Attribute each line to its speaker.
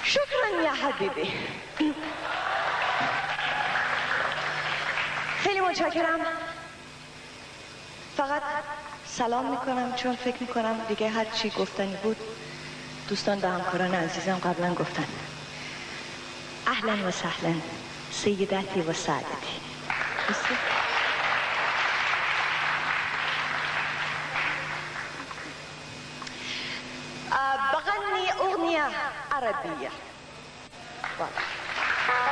Speaker 1: شكرا يا حبيبي. خیلی متشکرم. فقط سلام میکنم چون فکر میکنم دیگه هر چی گفتنی بود دوستان به همکاران عزیزم قبلا گفتن. اهلا و سهلا سیدتی و سعادتی. بغني أغنية عربية.